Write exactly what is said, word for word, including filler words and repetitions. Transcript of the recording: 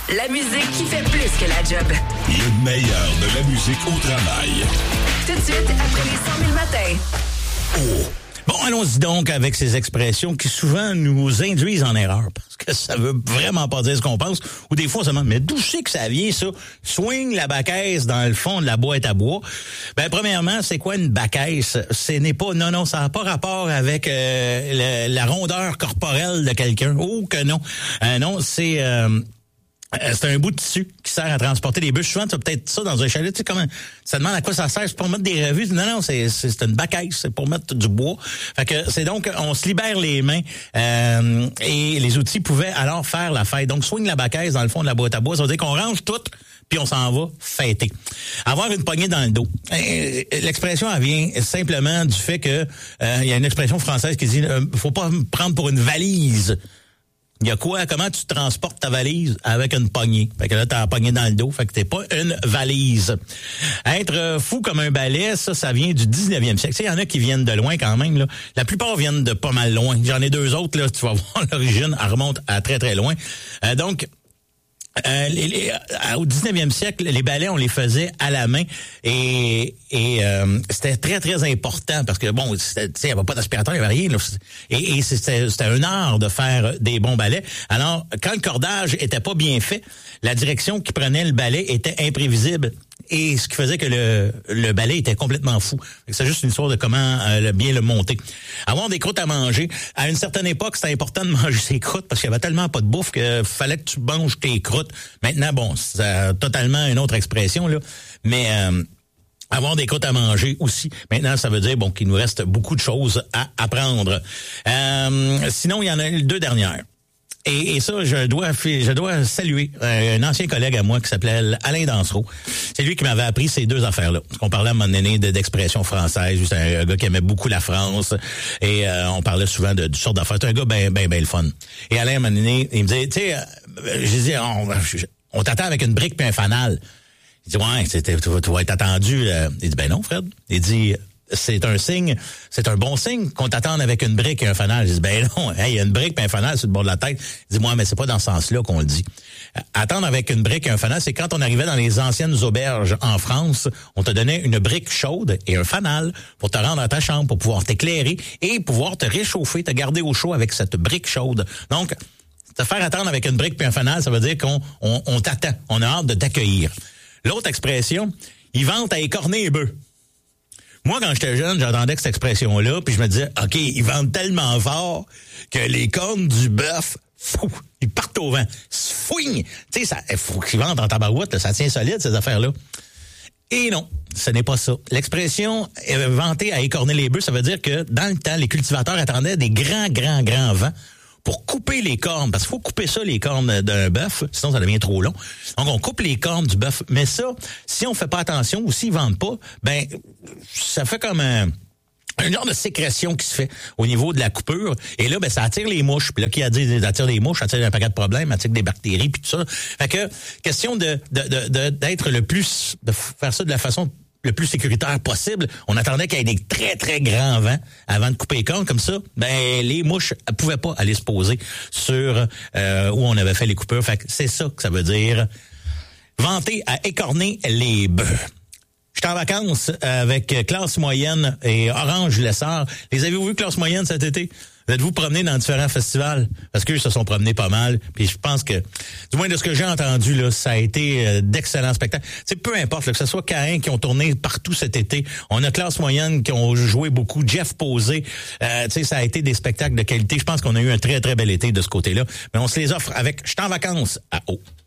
La musique qui fait plus que la job. Le meilleur de la musique au travail. Tout de suite, après les cent mille matins. Oh. Bon, allons-y donc avec ces expressions qui souvent nous induisent en erreur, parce que ça veut vraiment pas dire ce qu'on pense, ou des fois on se demande, mais d'où c'est que ça vient ça? Swing la baquesse dans le fond de la boîte à bois. Ben, premièrement, c'est quoi une baquesse? Ce n'est pas, non, non, ça n'a pas rapport avec euh, le, la rondeur corporelle de quelqu'un. Oh que non. Euh, non, c'est... Euh, C'est un bout de tissu qui sert à transporter des bûches. Souvent, tu as peut-être ça dans un chalet. Tu sais, comment, ça demande à quoi ça sert. C'est pour mettre des revues. Non, non, c'est, c'est, c'est une baquette. C'est pour mettre du bois. Fait que c'est donc, on se libère les mains euh, et les outils pouvaient alors faire la fête. Donc, swing la baquette dans le fond de la boîte à bois. Ça veut dire qu'on range tout puis on s'en va fêter. Avoir une poignée dans le dos. L'expression, elle vient simplement du fait que euh, il y a une expression française qui dit euh, faut pas me prendre pour une valise. Il y a quoi? Comment tu transportes ta valise? Avec une poignée. Fait que là, t'as la poignée dans le dos. Fait que t'es pas une valise. Être fou comme un balai, ça, ça vient du dix-neuvième siècle. Tu sais, il y en a qui viennent de loin quand même, là. La plupart viennent de pas mal loin. J'en ai deux autres, là. Tu vas voir l'origine. Elle remonte à très, très loin. Euh, donc, Euh, les, les, au dix-neuvième siècle, les balais, on les faisait à la main et, et euh, c'était très, très important parce que, bon, tu sais, il n'y avait pas d'aspirateur, il n'y avait rien. Là. Et, et c'était, c'était un art de faire des bons balais. Alors, quand le cordage était pas bien fait, la direction qui prenait le balai était imprévisible. Et ce qui faisait que le, le balai était complètement fou. C'est juste une histoire de comment euh, bien le monter. Avoir des croûtes à manger. À une certaine époque, c'était important de manger ses croûtes parce qu'il y avait tellement pas de bouffe qu'il fallait que tu manges tes croûtes. Maintenant, bon, c'est totalement une autre expression, là. Mais euh, avoir des croûtes à manger aussi. Maintenant, ça veut dire bon qu'il nous reste beaucoup de choses à apprendre. Euh, sinon, il y en a deux dernières. Et, et ça, je dois je dois saluer un ancien collègue à moi qui s'appelait Alain Dansereau. C'est lui qui m'avait appris ces deux affaires-là. Parce qu'on parlait à un moment donné d'expression française. C'est un, un gars qui aimait beaucoup la France. Et euh, on parlait souvent de, de sortes d'affaires. C'est un gars ben, ben, ben le fun. Et Alain, à un moment donné, il me disait, tu sais, euh, je disais, on, on t'attend avec une brique puis un fanal. Il dit, ouais, c'était, tu, tu vas être attendu. Euh. Il dit, ben non, Fred. Il dit... C'est un signe, c'est un bon signe qu'on t'attende avec une brique et un fanal. Je dis, ben non, il hey, y a une brique et un fanal sur le bord de la tête. Dis-moi, mais c'est pas dans ce sens-là qu'on le dit. Attendre avec une brique et un fanal, c'est quand on arrivait dans les anciennes auberges en France, on te donnait une brique chaude et un fanal pour te rendre à ta chambre, pour pouvoir t'éclairer et pouvoir te réchauffer, te garder au chaud avec cette brique chaude. Donc, te faire attendre avec une brique et un fanal, ça veut dire qu'on on, on t'attend, on a hâte de t'accueillir. L'autre expression, ils vantent à écorner les bœufs. Moi, quand j'étais jeune, j'entendais cette expression-là, puis je me disais, OK, ils vendent tellement fort que les cornes du bœuf, fou, ils partent au vent. Fouigne! Tu sais, ça, faut qu'ils vendent en tabarouette, là, ça tient solide, ces affaires-là. Et non, ce n'est pas ça. L'expression euh, vantée à écorner les bœufs, ça veut dire que, dans le temps, les cultivateurs attendaient des grands, grands, grands vents pour couper les cornes, parce qu'il faut couper ça, les cornes d'un bœuf, sinon ça devient trop long. Donc, on coupe les cornes du bœuf. Mais ça, si on fait pas attention ou s'ils vendent pas, ben, ça fait comme un, un genre de sécrétion qui se fait au niveau de la coupure. Et là, ben, ça attire les mouches. Puis là, qui a dit, ça attire les mouches, ça attire un paquet de problèmes, ça attire des bactéries, puis tout ça. Fait que, question de, de, de, de d'être le plus, de faire ça de la façon le plus sécuritaire possible. On attendait qu'il y ait des très, très grands vents avant de couper les cornes. Comme ça, ben les mouches ne pouvaient pas aller se poser sur euh, où on avait fait les coupures. Fait que c'est ça que ça veut dire. Vanter à écorner les bœufs. J'étais en vacances avec classe moyenne et Orange Lessard. Les avez-vous vu classe moyenne cet été? Vous êtes-vous promené dans différents festivals? Parce qu'eux se sont promenés pas mal. Puis je pense que, du moins de ce que j'ai entendu, là, ça a été euh, d'excellents spectacles. Tu sais, peu importe, là, que ce soit Caïn qui ont tourné partout cet été. On a classe moyenne qui ont joué beaucoup. Jeff Posé. Euh, tu sais, ça a été des spectacles de qualité. Je pense qu'on a eu un très, très bel été de ce côté-là. Mais on se les offre avec « Je suis en vacances » à eau.